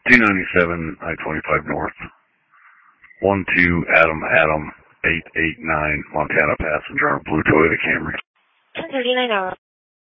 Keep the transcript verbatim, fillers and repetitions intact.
two ninety-seven I twenty-five North. one two Adam Adam eight eight nine Montana passenger on a blue Toyota Camry. ten thirty-nine hours.